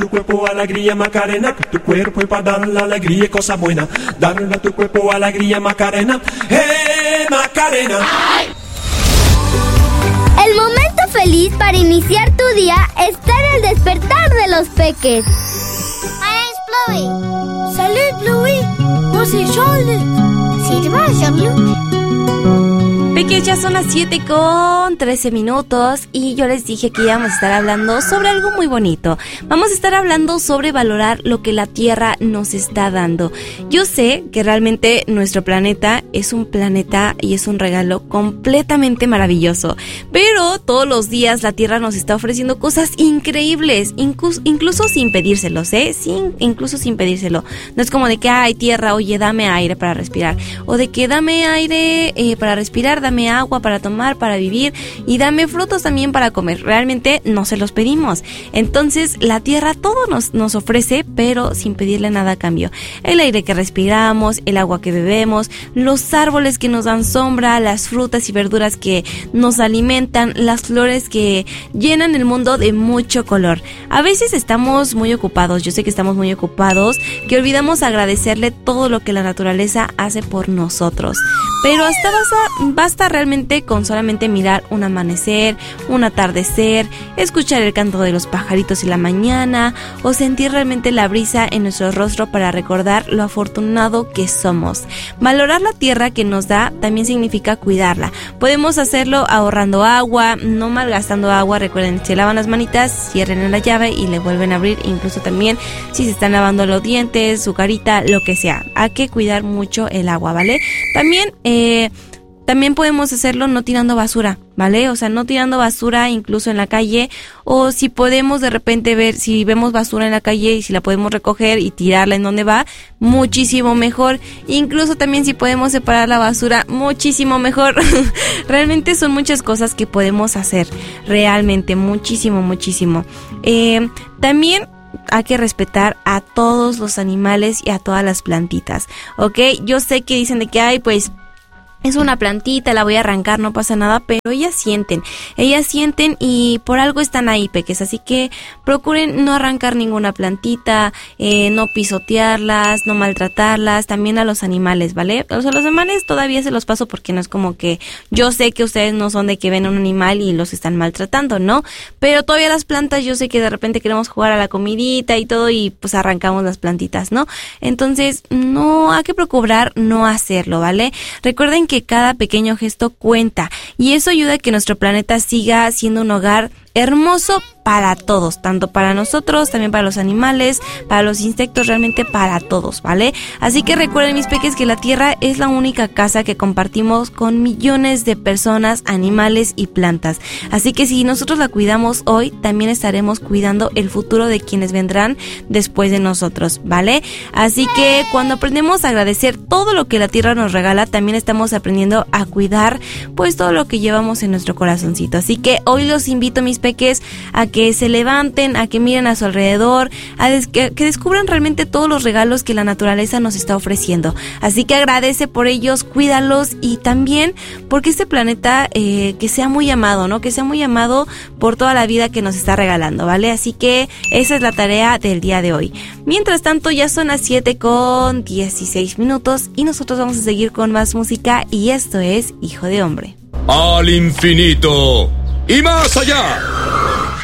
Tu cuerpo alegría Macarena, que tu cuerpo es para dar la alegría y cosa buena. Darle a tu cuerpo alegría Macarena, Macarena. El momento feliz para iniciar tu día está en el despertar de los peques. My name's Bluey. Salut Bluey. Moi c'est Jean-Luc. C'est toi Jean-Luc. Peques, ya son las 7:13 y yo les dije que íbamos a estar hablando sobre algo muy bonito. Vamos a estar hablando sobre valorar lo que la Tierra nos está dando. Yo sé que realmente nuestro planeta es un planeta y es un regalo completamente maravilloso, pero todos los días la Tierra nos está ofreciendo cosas increíbles, incluso sin pedírselos, incluso sin pedírselo. No es como de que, ay, Tierra, oye, dame aire para respirar, o de que dame aire para respirar, dame agua para tomar, para vivir, y dame frutos también para comer. Realmente no se los pedimos. Entonces la Tierra todo nos ofrece, pero sin pedirle nada a cambio. El aire que respiramos, el agua que bebemos, los árboles que nos dan sombra, las frutas y verduras que nos alimentan, las flores que llenan el mundo de mucho color. A veces estamos muy ocupados, yo sé que estamos muy ocupados, que olvidamos agradecerle todo lo que la naturaleza hace por nosotros. Pero hasta basta realmente con solamente mirar un amanecer, un atardecer, escuchar el canto de los pajaritos en la mañana o sentir realmente la brisa en nuestro rostro para recordar lo afortunado que somos. Valorar la tierra que nos da también significa cuidarla. Podemos hacerlo ahorrando agua, no malgastando agua. Recuerden, se lavan las manitas, cierren la llave y le vuelven a abrir. Incluso también si se están lavando los dientes, su carita, lo que sea. Hay que cuidar mucho el agua, ¿vale? También podemos hacerlo no tirando basura, ¿vale? O sea, no tirando basura incluso en la calle, o si podemos de repente ver, si vemos basura en la calle y si la podemos recoger y tirarla en donde va, muchísimo mejor. Incluso también si podemos separar la basura, muchísimo mejor. Realmente son muchas cosas que podemos hacer, realmente, muchísimo. También hay que respetar a todos los animales y a todas las plantitas, ¿ok? Yo sé que dicen de que hay, pues, es una plantita, la voy a arrancar, no pasa nada, pero ellas sienten y por algo están ahí, peques, así que procuren no arrancar ninguna plantita, no pisotearlas, no maltratarlas, también a los animales, ¿vale? O sea, los animales todavía se los paso porque no es como que, yo sé que ustedes no son de que ven a un animal y los están maltratando, ¿no? Pero todavía las plantas, yo sé que de repente queremos jugar a la comidita y todo y pues arrancamos las plantitas, ¿no? Entonces, no hay que procurar no hacerlo, ¿vale? Recuerden que cada pequeño gesto cuenta y eso ayuda a que nuestro planeta siga siendo un hogar hermoso para todos, tanto para nosotros, también para los animales, para los insectos, realmente para todos, ¿vale? Así que recuerden, mis peques, que la tierra es la única casa que compartimos con millones de personas, animales y plantas. Así que si nosotros la cuidamos hoy, también estaremos cuidando el futuro de quienes vendrán después de nosotros, ¿vale? Así que cuando aprendemos a agradecer todo lo que la tierra nos regala, también estamos aprendiendo a cuidar pues todo lo que llevamos en nuestro corazoncito. Así que hoy los invito, mis peques, a que se levanten, a que miren a su alrededor, que descubran realmente todos los regalos que la naturaleza nos está ofreciendo. Así que agradece por ellos, cuídalos y también porque este planeta que sea muy amado, ¿no? Que sea muy amado por toda la vida que nos está regalando, ¿vale? Así que esa es la tarea del día de hoy. Mientras tanto, ya son las 7:16 y nosotros vamos a seguir con más música y esto es Hijo de Hombre. Al infinito y más allá.